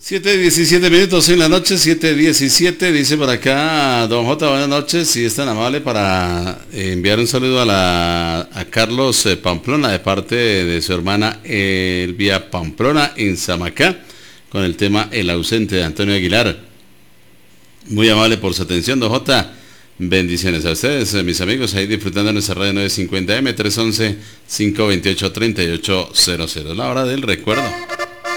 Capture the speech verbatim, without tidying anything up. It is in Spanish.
siete diecisiete minutos en la noche, siete diecisiete, dice por acá don J, buenas noches, si es tan amable para enviar un saludo a la a Carlos eh, Pamplona de parte de su hermana Elvia Pamplona en Samacá con el tema El ausente de Antonio Aguilar. Muy amable por su atención, don J. Bendiciones a ustedes, mis amigos, ahí disfrutando de nuestra radio novecientos cincuenta M, tres once, cinco veintiocho, treinta y ocho cero cero, la hora del recuerdo.